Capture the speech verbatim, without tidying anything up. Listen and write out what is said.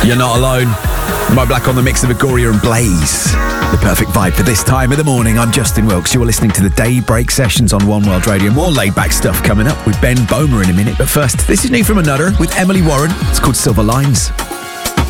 You're not alone. My Black on the mix of Agoria and Blaze. The perfect vibe for this time of the morning. I'm Justin Wilkes. You're listening to the Daybreak Sessions on One World Radio. More laid-back stuff coming up with Ben Bomer in a minute. But first, this is new from Another with Emily Warren. It's called Silver Lines.